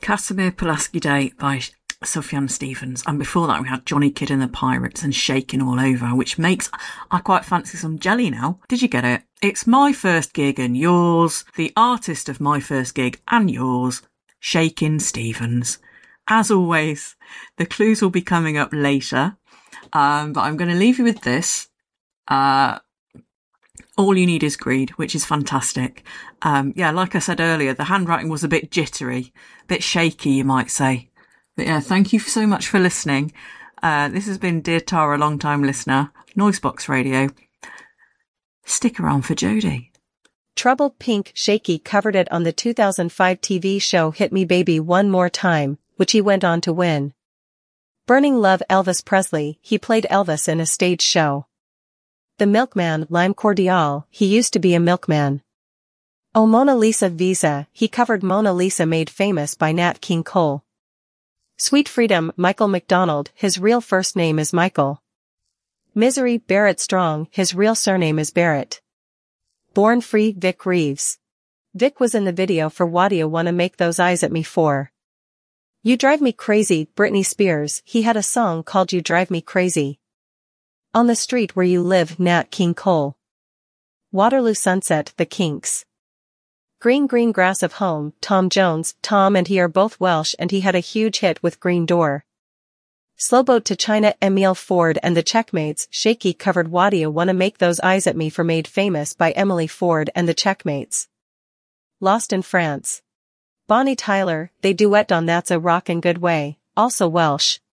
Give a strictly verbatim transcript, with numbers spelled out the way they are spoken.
Casimir Pulaski Day by Sufjan Stevens. And before that we had Johnny Kidd and the Pirates and Shaking All Over, which makes I quite fancy some jelly now. Did you get it? It's my first gig and yours, the artist of my first gig and yours, Shakin' Stevens. As always, the clues will be coming up later, um, but I'm going to leave you with this. Uh, All You Need Is Greed, which is fantastic. Um, yeah, like I said earlier, the handwriting was a bit jittery, a bit shaky, you might say. But yeah, thank you so much for listening. Uh, this has been Dear Tara, long time listener, Noisebox Radio. Stick around for Jodie. Troubled Pink Shaky covered it on the two thousand five T V show Hit Me Baby One More Time, which he went on to win. Burning Love Elvis Presley, he played Elvis in a stage show. The Milkman Lime Cordial, he used to be a milkman. Oh Mona Lisa Visa, he covered Mona Lisa made famous by Nat King Cole. Sweet Freedom Michael McDonald, his real first name is Michael. Misery Barrett Strong, his real surname is Barrett. Born Free Vic Reeves. Vic was in the video for What Do You Wanna Make Those Eyes at Me For? You Drive Me Crazy Britney Spears, he had a song called You Drive Me Crazy. On the Street Where You Live Nat King Cole. Waterloo Sunset The Kinks. Green Green Grass of Home Tom Jones, Tom and he are both Welsh and he had a huge hit with Green Door. Slowboat to China Emile Ford and the Checkmates, Shaky covered What Do You Wanna Make Those Eyes at Me For made famous by Emily Ford and the Checkmates. Lost in France. Bonnie Tyler, they duet on That's a Rockin' Good Way, also Welsh.